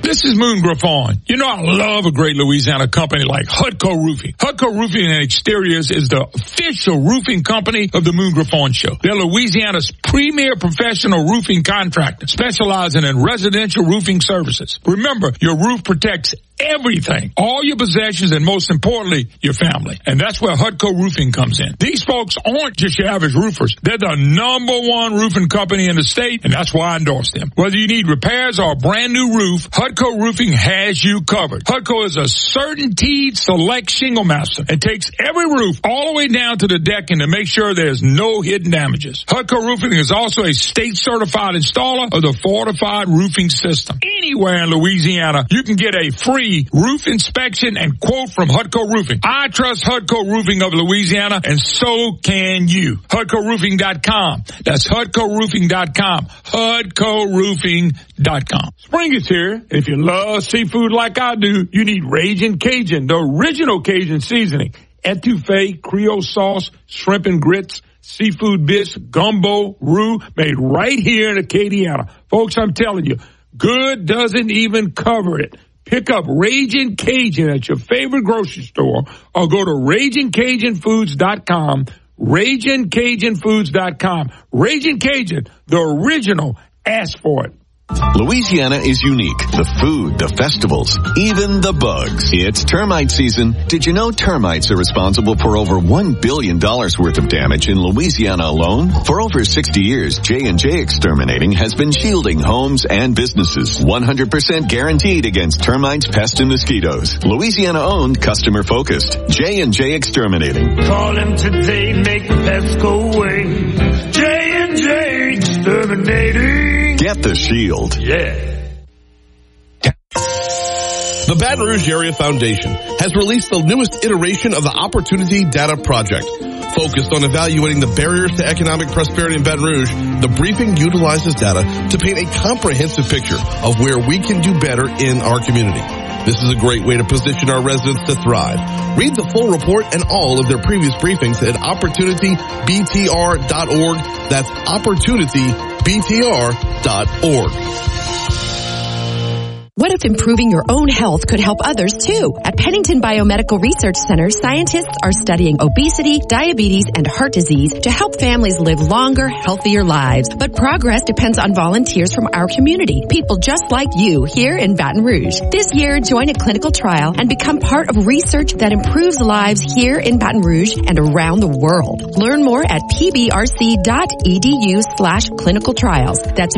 This is Moon Griffon. You know, I love a great Louisiana company like Hudco Roofing. Hudco Roofing and Exteriors is the official roofing company of the Moon Griffon Show. They're Louisiana's premier professional roofing contractor, specializing in residential roofing services. Remember, your roof protects everything, all your possessions, and most importantly, your family. And that's where Hudco Roofing comes in. These folks aren't just your average roofers. They're the #1 roofing company in the state, and that's why I endorse them. Whether you need repairs or a brand new roof, Hudco Roofing has you covered. Hudco is a CertainTeed Select Shingle Master and takes every roof all the way down to the decking to make sure there's no hidden damages. Hudco Roofing is also a state-certified installer of the Fortified Roofing System. Anywhere in Louisiana, you can get a free roof inspection and quote from Hudco Roofing. I trust Hudco Roofing of Louisiana, and so can you. HudcoRoofing.com. That's HudcoRoofing.com. HudcoRoofing.com. Spring is here. If you love seafood like I do, you need Ragin' Cajun, the original Cajun seasoning. Etouffee, Creole sauce, shrimp and grits, seafood bits, gumbo, roux, made right here in Acadiana. Folks, I'm telling you, good doesn't even cover it. Pick up Ragin' Cajun at your favorite grocery store or go to RaginCajunFoods.com. RaginCajunFoods.com. Ragin' Cajun, the original. Ask for it. Louisiana is unique. The food, the festivals, even the bugs. It's termite season. Did you know termites are responsible for over $1 billion worth of damage in Louisiana alone? For over 60 years, J&J Exterminating has been shielding homes and businesses. 100% guaranteed against termites, pests, and mosquitoes. Louisiana-owned, customer-focused. J&J Exterminating. Call them today, make the pests go away. J&J Exterminating. Get the shield. Yeah. The Baton Rouge Area Foundation has released the newest iteration of the Opportunity Data Project. Focused on evaluating the barriers to economic prosperity in Baton Rouge, the briefing utilizes data to paint a comprehensive picture of where we can do better in our community. This is a great way to position our residents to thrive. Read the full report and all of their previous briefings at OpportunityBTR.org. That's OpportunityBTR.org. What if improving your own health could help others too? At Pennington Biomedical Research Center, scientists are studying obesity, diabetes, and heart disease to help families live longer, healthier lives. But progress depends on volunteers from our community, people just like you here in Baton Rouge. This year, join a clinical trial and become part of research that improves lives here in Baton Rouge and around the world. Learn more at pbrc.edu/clinical trials. That's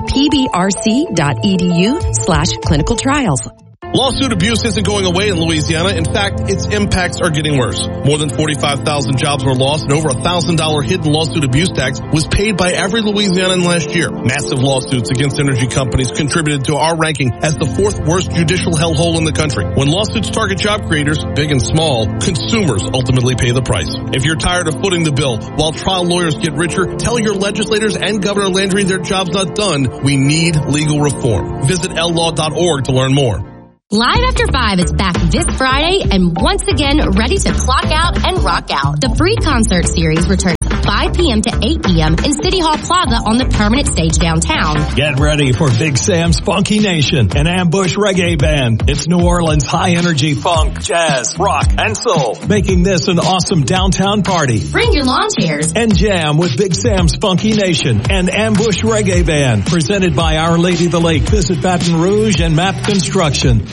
pbrc.edu/clinical trials. Lawsuit abuse isn't going away in Louisiana. In fact, its impacts are getting worse. More than 45,000 jobs were lost, and over $1,000 hidden lawsuit abuse tax was paid by every Louisianan last year. Massive lawsuits against energy companies contributed to our ranking as the 4th worst judicial hellhole in the country. When lawsuits target job creators, big and small, consumers ultimately pay the price. If you're tired of footing the bill while trial lawyers get richer, tell your legislators and Governor Landry their job's not done. We need legal reform. Visit llaw.org to learn more. Live After 5 is back this Friday and once again ready to clock out and rock out. The free concert series returns 5 p.m. to 8 p.m. in City Hall Plaza on the permanent stage downtown. Get ready for Big Sam's Funky Nation, an ambush reggae band. It's New Orleans high-energy funk, jazz, rock, and soul, making this an awesome downtown party. Bring your lawn chairs and jam with Big Sam's Funky Nation and ambush reggae band, presented by Our Lady of the Lake. Visit Baton Rouge and Map Construction.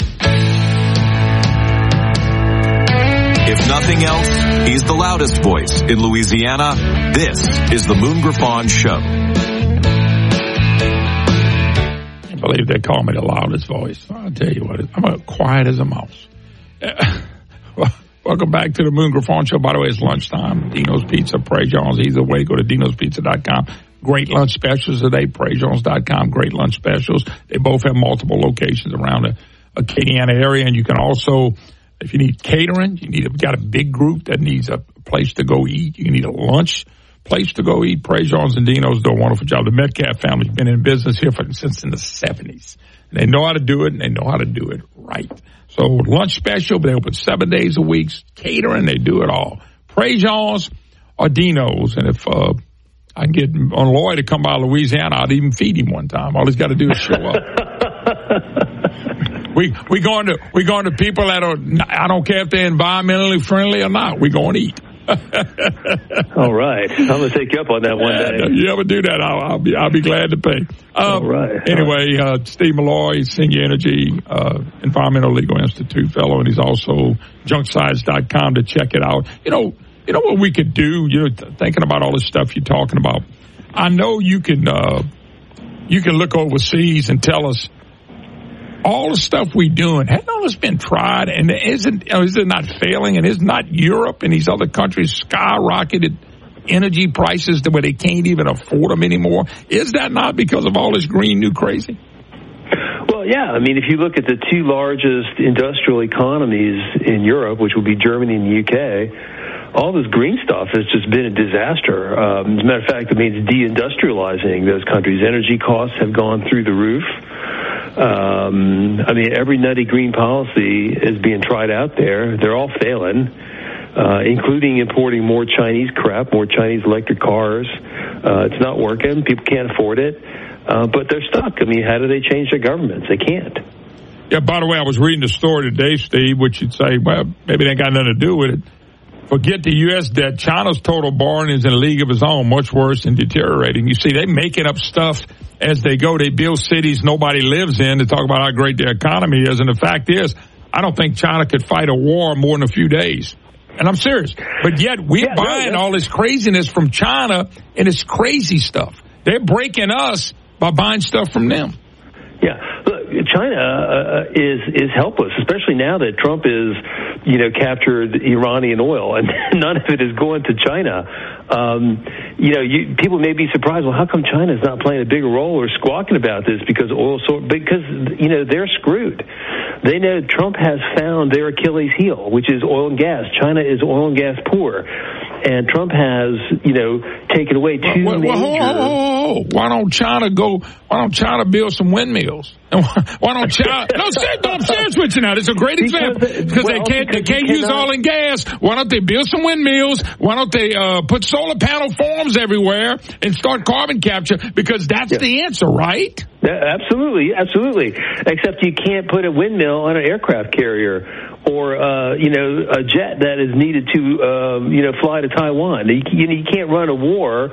If nothing else, he's the loudest voice in Louisiana. This is the Moon Griffon Show. I believe they call me the loudest voice. I'll tell you what, I'm quiet as a mouse. Welcome back to the Moon Griffon Show. By the way, it's lunchtime. Dino's Pizza, Prejean's. He's away. Go to dinospizza.com. Great lunch specials today. Prejean's.com. Great lunch specials. They both have multiple locations around the Acadiana area, and you can also, if you need catering, got a big group that needs a place to go eat. You need a lunch place to go eat. Prejean's and Dino's do a wonderful job. The Metcalf family's been in business here since in the 70s. And they know how to do it, and they know how to do it right. So lunch special, but they open 7 days a week. Catering, they do it all. Prejean's or Dino's, and if I can get on Lloyd to come by Louisiana, I'd even feed him one time. All he's got to do is show up. We going to people that are, I don't care if they're environmentally friendly or not. We going to eat. All right, I'm gonna take you up on that one day. You ever do that? I'll be glad to pay. All right. Anyway, Steve Malloy, Senior Energy Environmental Legal Institute fellow, and he's also junkscience.com to check it out. You know what we could do. Thinking about all this stuff you're talking about. I know you can look overseas and tell us all the stuff we're doing. Hasn't all this been tried? And is it not failing? And is not Europe and these other countries skyrocketed energy prices to where they can't even afford them anymore? Is that not because of all this green new crazy? Well, yeah. I mean, if you look at the two largest industrial economies in Europe, which would be Germany and the UK, all this green stuff has just been a disaster. As a matter of fact, it means deindustrializing those countries. Energy costs have gone through the roof. I mean, every nutty green policy is being tried out there. They're all failing, including importing more Chinese crap, more Chinese electric cars. It's not working. People can't afford it. But they're stuck. I mean, how do they change their governments? They can't. Yeah, by the way, I was reading the story today, Steve, which you'd say, well, maybe they ain't got nothing to do with it. Forget the U.S. debt. China's total borrowing is in a league of its own, much worse and deteriorating. You see, they're making up stuff as they go. They build cities nobody lives in to talk about how great their economy is. And the fact is, I don't think China could fight a war more than a few days. And I'm serious. But yet we're buying all this craziness from China, and it's crazy stuff. They're breaking us by buying stuff from them. Yeah, look, China is helpless, especially now that Trump is, captured Iranian oil, and none of it is going to China. People may be surprised. Well, how come China is not playing a bigger role or squawking about this? Because they're screwed. They know Trump has found their Achilles heel, which is oil and gas. China is oil and gas poor. And Trump has, taken away two major... Why don't China build some windmills? Why don't China... I'm serious with you now. It's a great example. Because they can't use oil and gas. Why don't they build some windmills? Why don't they put solar panel farms everywhere and start carbon capture? Because that's the answer, right? Yeah, absolutely. Except you can't put a windmill on an aircraft carrier or, a jet that is needed to, fly to Taiwan. You can't run a war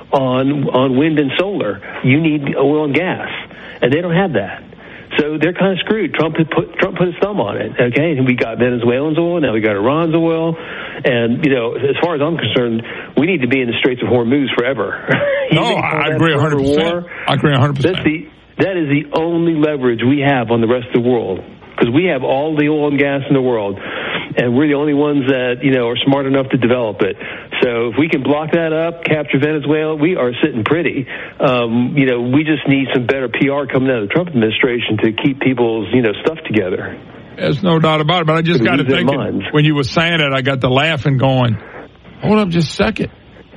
on wind and solar. You need oil and gas, and they don't have that. So they're kind of screwed. Trump put his thumb on it. Okay, and we got Venezuelans oil, now we got Iran's oil, and as far as I'm concerned, we need to be in the Straits of Hormuz forever. I agree 100%. I agree 100%. That is the only leverage we have on the rest of the world, because we have all the oil and gas in the world, and we're the only ones that are smart enough to develop it. So if we can block that up, capture Venezuela, we are sitting pretty. We just need some better PR coming out of the Trump administration to keep people's stuff together. There's no doubt about it. But I just got to think when you were saying it, I got to laughing, going, hold up just a second.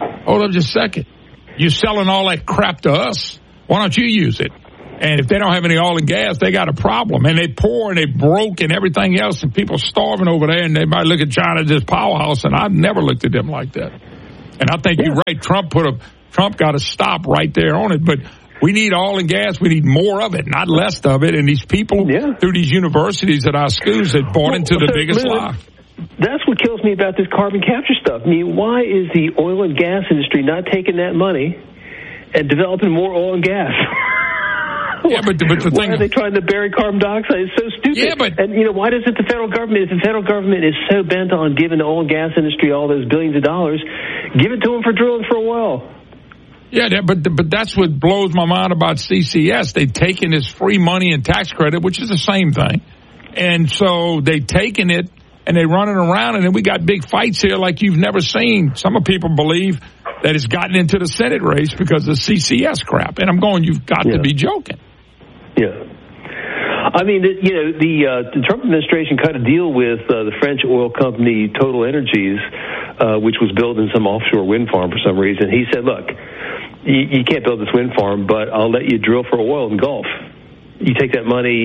You're selling all that crap to us. Why don't you use it? And if they don't have any oil and gas, they got a problem. And they poor and they broke and everything else, and people starving over there, and they might look at China as this powerhouse, and I've never looked at them like that. And I think you're right. Trump got to stop right there on it. But we need oil and gas. We need more of it, not less of it. And these people through these universities at our schools that bought into the biggest lie. That's what kills me about this carbon capture stuff. I mean, why is the oil and gas industry not taking that money and developing more oil and gas? Yeah, but the why thing... are they trying to bury carbon dioxide? It's so stupid. Yeah, but... And, why doesn't the federal government, if the federal government is so bent on giving the oil and gas industry all those billions of dollars, give it to them for drilling for a well? Yeah, but that's what blows my mind about CCS. They've taken this free money and tax credit, which is the same thing. And so they've taken it, and they're running around, and then we got big fights here like you've never seen. Some people believe that it's gotten into the Senate race because of CCS crap. And I'm going, you've got to be joking. Yeah. I mean, the Trump administration cut a deal with the French oil company Total Energies, which was building some offshore wind farm for some reason. He said, look, you can't build this wind farm, but I'll let you drill for oil in the Gulf. You take that money,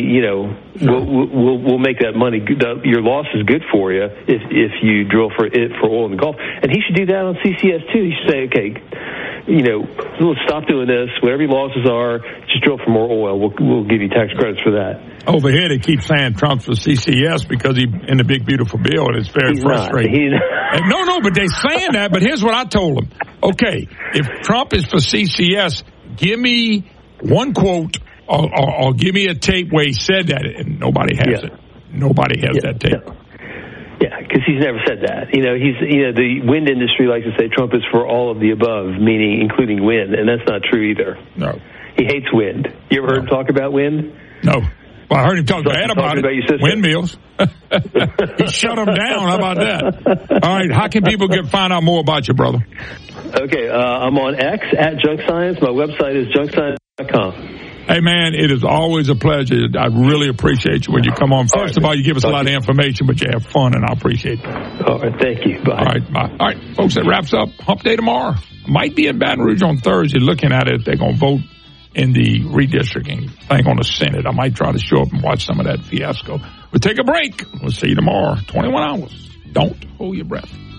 we'll make that money. Your loss is good for you if you drill for oil in the Gulf. And he should do that on CCS too. He should say, okay, we'll stop doing this. Whatever your losses are, just drill for more oil. We'll give you tax credits for that. Over here, they keep saying Trump's for CCS because he's in the big, beautiful bill, and it's very frustrating. No, but they're saying that, but here's what I told them. Okay, if Trump is for CCS, give me one quote or give me a tape where he said that, and nobody has it. Nobody has that tape. Yeah, because he's never said that. The wind industry likes to say Trump is for all of the above, meaning including wind, and that's not true either. No. He hates wind. You ever heard him talk about wind? No. Well, I heard him talk bad about it. Windmills. He shut them down. How about that? All right. How can people find out more about you, brother? Okay. I'm on X at Junk Science. My website is junkscience.com. Hey, man, it is always a pleasure. I really appreciate you when you come on. First of all, you give us a lot of information, but you have fun, and I appreciate it. All right. Thank you. Bye. All right. Bye. All right, folks, that wraps up Hump Day tomorrow. Might be in Baton Rouge on Thursday looking at it. They're going to vote in the redistricting thing on the Senate. I might try to show up and watch some of that fiasco. We'll take a break. We'll see you tomorrow, 21 hours. Don't hold your breath.